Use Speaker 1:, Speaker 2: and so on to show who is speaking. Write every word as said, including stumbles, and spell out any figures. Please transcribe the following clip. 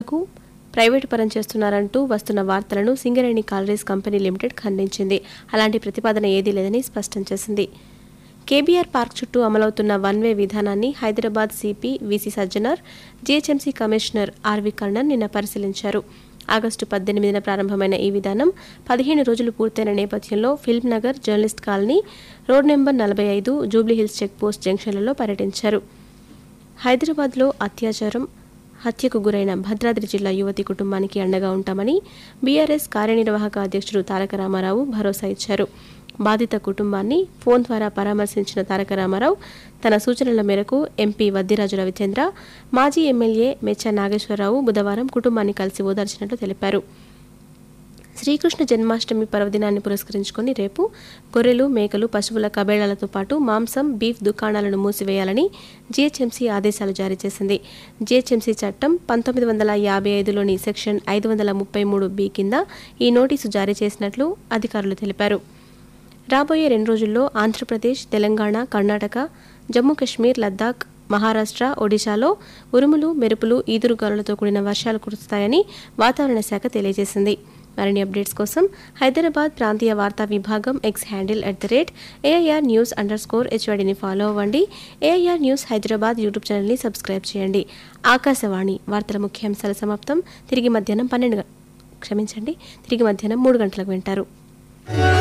Speaker 1: కు ప్రైవేటు పరం చేస్తున్నారంటూ వస్తున్న వార్తలను సింగరేణి కాలరీస్ కంపెనీ లిమిటెడ్ ఖండించింది. అలాంటి ప్రతిపాదన ఏదీ లేదని స్పష్టం చేసింది. కేబీఆర్ పార్క్ చుట్టూ అమలవుతున్న వన్ వే విధానాన్ని Hyderabad CP VC Sajjanar, GHMC commissioner RV Karnan నిన్న పరిశీలించారు. ఆగస్టు పద్దెనిమిదిన ప్రారంభమైన ఈ విధానం పదిహేను రోజులు పూర్తయిన నేపథ్యంలో film Nagar, journalist colony, road number నలభై ఐదు, జూబ్లీహిల్స్ చెక్పోస్ట్ జంక్షన్లలో పర్యటించారు. హైదరాబాద్లో అత్యాచారం, హత్యకు గురైన భద్రాద్రి జిల్లా యువతి కుటుంబానికి అండగా ఉంటామని బీఆర్ఎస్ కార్యనిర్వాహక అధ్యక్షుడు తారక రామారావు భరోసా ఇచ్చారు. బాధిత కుటుంబాన్ని ఫోన్ ద్వారా పరామర్శించిన తారక రామారావు తన సూచనల మేరకు ఎంపీ వద్దిరాజు రవిచంద్ర, మాజీ ఎమ్మెల్యే మెచ్చ నాగేశ్వరరావు బుధవారం కుటుంబాన్ని కలిసి ఓదార్చినట్లు తెలిపారు. శ్రీకృష్ణ జన్మాష్టమి పర్వదినాన్ని పురస్కరించుకుని రేపు గొర్రెలు, మేకలు, పశువుల కబేళాలతో పాటు మాంసం, బీఫ్ దుకాణాలను మూసివేయాలని జీహెచ్ఎంసీ ఆదేశాలు జారీ చేసింది. జీహెచ్ఎంసీ చట్టం పంతొమ్మిది వందల యాభై ఐదులోని సెక్షన్ ఐదు వందల ముప్పై మూడు బి కింద ఈ నోటీసు జారీ చేసినట్లు అధికారులు తెలిపారు. రాబోయే రెండు రోజుల్లో ఆంధ్రప్రదేశ్, తెలంగాణ, కర్ణాటక, జమ్మూ కశ్మీర్, లద్దాఖ్, మహారాష్ట్ర, ఒడిశాలో ఉరుములు, మెరుపులు, ఈదురుగాలులతో కూడిన వర్షాలు కురుస్తాయని వాతావరణ శాఖ తెలియజేసింది. మరిన్ని అప్డేట్స్ కోసం హైదరాబాద్ ప్రాంతీయ వార్తా విభాగం X handle at the rate AIR news under score హెచ్వైడిని follow అవ్వండి. ఏఐఆర్ న్యూస్ హైదరాబాద్ యూట్యూబ్ ఛానల్ని సబ్స్క్రైబ్ చేయండి. ఆకాశవాణి వార్తల ముఖ్యాంశాల సమాప్తం. తిరిగి మధ్యాహ్నం పన్నెండు క్షమించండి తిరిగి మధ్యాహ్నం మూడు గంటలకు వింటారు.